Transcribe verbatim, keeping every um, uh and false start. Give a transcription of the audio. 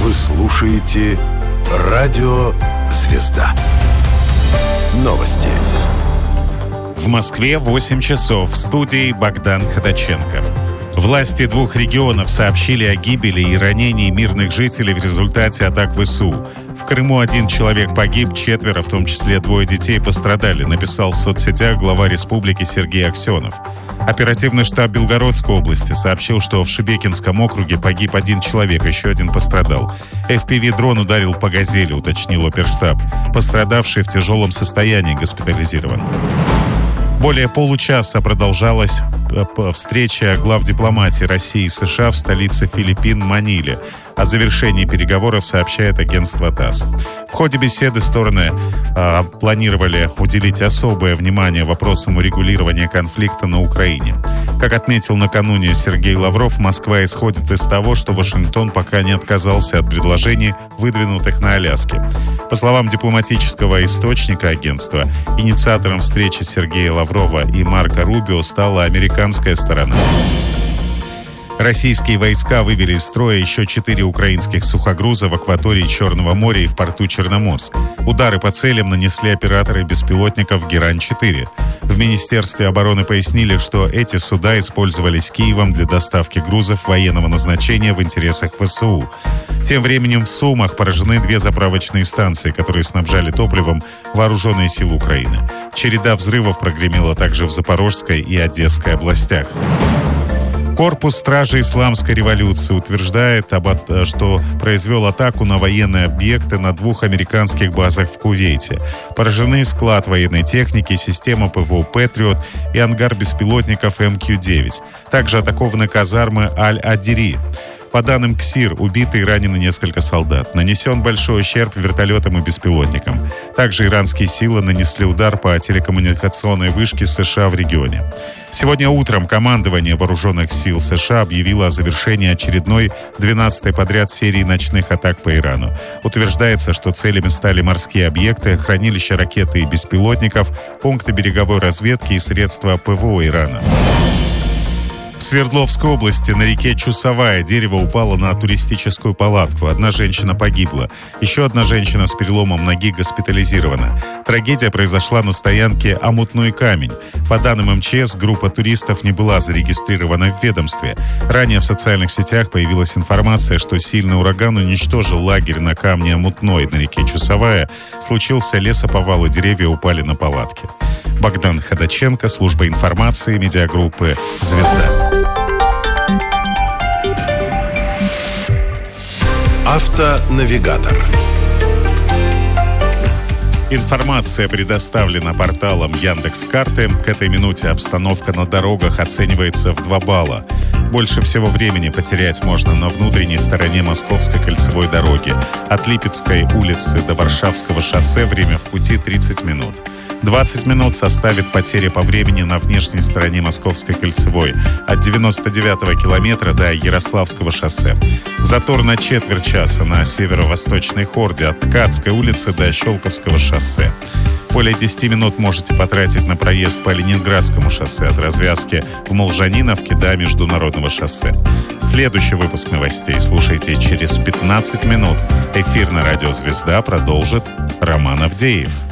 Вы слушаете Радио «Звезда». Новости. В Москве восемь часов. В студии Богдан Ходаченко. Власти двух регионов сообщили о гибели и ранении мирных жителей в результате атак ВСУ. В Крыму один человек погиб, четверо, в том числе двое детей, пострадали, написал в соцсетях глава республики Сергей Аксенов. Оперативный штаб Белгородской области сообщил, что в Шебекинском округе погиб один человек, еще один пострадал. эф пи ви-дрон ударил по «Газели», уточнил оперштаб. Пострадавший в тяжелом состоянии госпитализирован. Более получаса продолжалась встреча глав дипломатии России и США в столице Филиппин Маниле. О завершении переговоров сообщает агентство ТАСС. В ходе беседы стороны э, планировали уделить особое внимание вопросам урегулирования конфликта на Украине. Как отметил накануне Сергей Лавров, Москва исходит из того, что Вашингтон пока не отказался от предложений, выдвинутых на Аляске. По словам дипломатического источника агентства, инициатором встречи Сергея Лаврова и Марко Рубио стала американская сторона. Российские войска вывели из строя еще четыре украинских сухогруза в акватории Черного моря и в порту Черноморск. Удары по целям нанесли операторы беспилотников «Герань-четыре». В Министерстве обороны пояснили, что эти суда использовались Киевом для доставки грузов военного назначения в интересах ВСУ. Тем временем в Сумах поражены две заправочные станции, которые снабжали топливом вооруженные силы Украины. Череда взрывов прогремела также в Запорожской и Одесской областях. Корпус стражи Исламской революции утверждает, что произвел атаку на военные объекты на двух американских базах в Кувейте. Поражены склад военной техники, система ПВО «Патриот» и ангар беспилотников эм кью девять. Также атакованы казармы Аль-Адири. По данным КСИР, убиты и ранены несколько солдат. Нанесен большой ущерб вертолетам и беспилотникам. Также иранские силы нанесли удар по телекоммуникационной вышке США в регионе. Сегодня утром командование Вооруженных сил США объявило о завершении очередной двенадцатой подряд серии ночных атак по Ирану. Утверждается, что целями стали морские объекты, хранилища ракет и беспилотников, пункты береговой разведки и средства ПВО Ирана. В Свердловской области на реке Чусовая дерево упало на туристическую палатку. Одна женщина погибла. Еще одна женщина с переломом ноги госпитализирована. Трагедия произошла на стоянке «Омутной камень». По данным эм че эс, группа туристов не была зарегистрирована в ведомстве. Ранее в социальных сетях появилась информация, что сильный ураган уничтожил лагерь на камне Омутной на реке Чусовая. Случился лесоповал, и деревья упали на палатки. Богдан Ходаченко, служба информации, медиагруппы «Звезда». Автонавигатор. Информация предоставлена порталом Яндекс.Карты. К этой минуте обстановка на дорогах оценивается в два балла. Больше всего времени потерять можно на внутренней стороне Московской кольцевой дороги. От Липецкой улицы до Варшавского шоссе время в пути тридцать минут. двадцать минут составит потеря по времени на внешней стороне Московской кольцевой от девяносто девятого километра до Ярославского шоссе. Затор на четверть часа на северо-восточной хорде от Ткацкой улицы до Щелковского шоссе. Более десяти минут можете потратить на проезд по Ленинградскому шоссе от развязки в Молжаниновке до Международного шоссе. Следующий выпуск новостей слушайте через пятнадцать минут. Эфир на радио «Звезда» продолжит Роман Авдеев.